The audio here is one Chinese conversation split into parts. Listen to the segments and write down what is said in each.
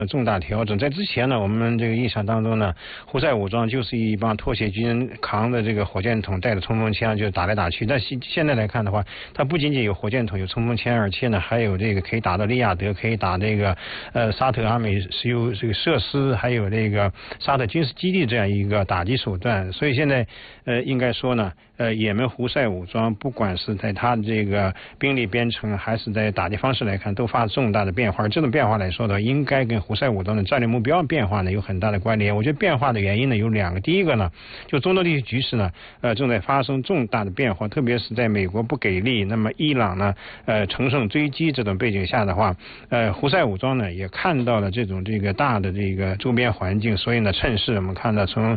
重大调整。在之前呢，我们这个印象当中呢，胡塞武装就是一帮脱血军扛着这个火箭筒，带着冲锋枪就打来打去。但现在来看的话，它不仅仅有火箭筒、有冲锋枪，而且呢还有这个可以打到利雅得，可以打这个沙特阿美石油这个设施，还有这个沙特军事基地这样一个打击手段。所以现在应该说呢，也门胡塞武装不管是在它的这个兵力编程，还是在打击方式来看，都发生重大的变化。这种变化来说的，应该跟胡塞武装的战略目标变化呢有很大的关联。我觉得变化的原因呢有两个，第一个呢，就中东地区局势呢，正在发生重大的变化，特别是在美国不给力，那么伊朗呢，乘胜追击这种背景下的话，胡塞武装呢也看到了这个大的这个周边环境，所以呢趁势我们看到从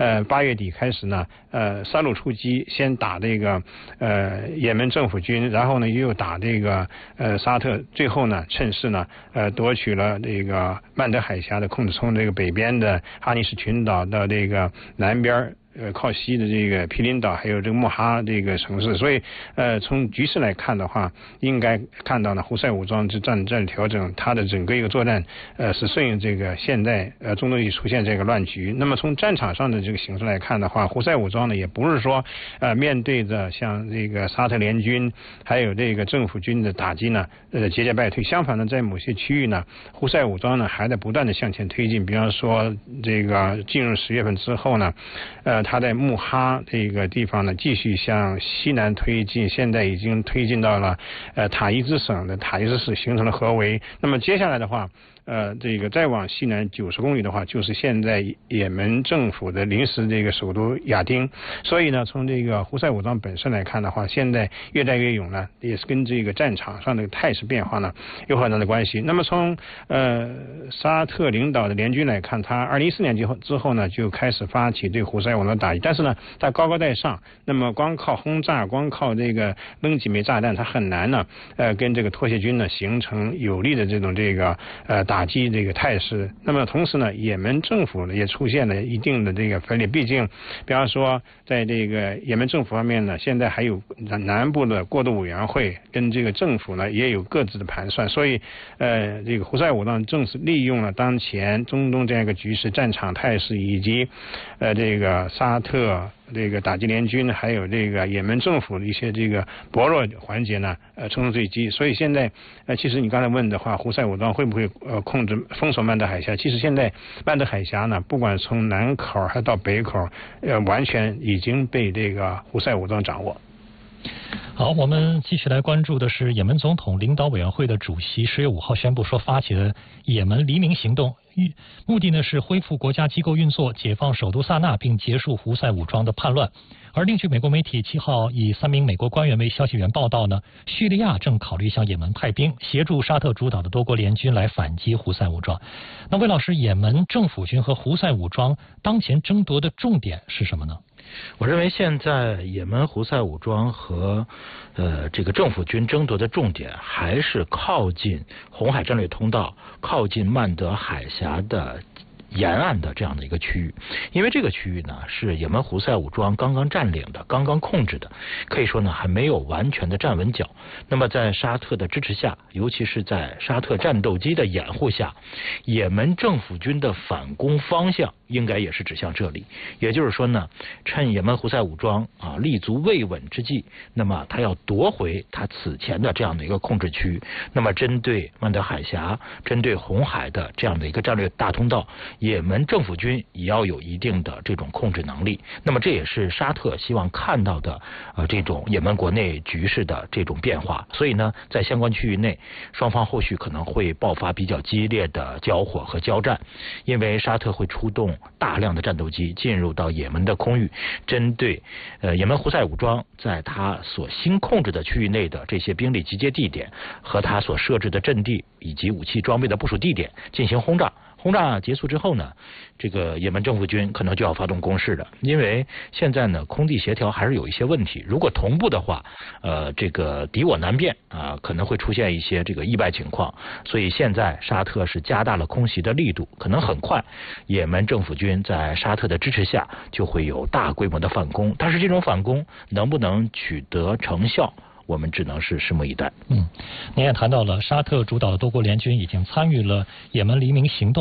8月底开始呢，三路出击，先打这个也门政府军，然后呢又打这个沙特，最后呢趁势呢夺取了这个曼德海峡的控制，从这个北边的哈尼什群岛到这个南边靠西的这个毗邻岛，还有这个穆哈这个城市。所以从局势来看的话，应该看到呢胡塞武装之战略调整，它的整个一个作战是顺应这个现在中东地出现这个乱局。那么从战场上的这个形势来看的话，胡塞武装呢也不是说面对着像这个沙特联军还有这个政府军的打击呢节节败退，相反呢在某些区域呢胡塞武装呢还在不断的向前推进。比方说这个进入10月份之后呢他在穆哈这个地方呢继续向西南推进，现在已经推进到了塔伊兹省的塔伊兹市，形成了合围。那么接下来的话这个再往西南90公里的话，就是现在也门政府的临时这个首都亚丁。所以呢，从这个胡塞武装本身来看的话，现在越战越勇呢，也是跟这个战场上的态势变化呢有很大的关系。那么从沙特领导的联军来看，他2014年之后呢，就开始发起对胡塞武装打击，但是呢，他高高在上，那么光靠轰炸，光靠这个扔几枚炸弹，他很难呢跟这个脱血军呢形成有力的这个打击这个态势。那么同时呢，也门政府呢也出现了一定的这个分裂，毕竟比方说在这个也门政府方面呢，现在还有南部的过渡委员会跟这个政府呢也有各自的盘算。所以这个胡塞武装正是利用了当前中东这样一个局势、战场态势，以及这个沙特这个打击联军还有这个也门政府的一些这个薄弱环节呢乘胜追击。所以现在其实你刚才问的话，胡塞武装会不会控制封锁曼德海峡，其实现在曼德海峡呢不管从南口还到北口完全已经被这个胡塞武装掌握。 好，我们继续来关注的是也门总统领导委员会的主席10月5号宣布说发起的也门黎明行动，目的呢是恢复国家机构运作，解放首都萨那，并结束胡塞武装的叛乱。而另据美国媒体7号以3名美国官员为消息源报道呢，叙利亚正考虑向也门派兵，协助沙特主导的多国联军来反击胡塞武装。那魏老师，也门政府军和胡塞武装当前争夺的重点是什么呢？ 我认为现在也门胡塞武装和这个政府军争夺的重点还是靠近红海战略通道，靠近曼德海峡的沿岸的这样的一个区域。因为这个区域呢是也门胡塞武装刚刚占领的，刚刚控制的，可以说呢还没有完全的站稳脚。那么在沙特的支持下，尤其是在沙特战斗机的掩护下，也门政府军的反攻方向应该也是指向这里。也就是说呢，趁也门胡塞武装立足未稳之际，那么他要夺回他此前的这样的一个控制区。那么针对曼德海峡，针对红海的这样的一个战略大通道，也门政府军也要有一定的这种控制能力。那么这也是沙特希望看到的这种也门国内局势的这种变化。所以呢，在相关区域内，双方后续可能会爆发比较激烈的交火和交战，因为沙特会出动大量的战斗机进入到也门的空域，针对也门胡塞武装在他所新控制的区域内的这些兵力集结地点和他所设置的阵地以及武器装备的部署地点进行轰炸。轰炸结束之后呢，这个也门政府军可能就要发动攻势了，因为现在呢空地协调还是有一些问题，如果同步的话这个敌我难辨可能会出现一些这个意外情况。所以现在沙特是加大了空袭的力度，可能很快也门政府军在沙特的支持下就会有大规模的反攻。但是这种反攻能不能取得成效， 我们只能是拭目以待。 您也谈到了沙特主导的多国联军已经参与了也门黎明行动。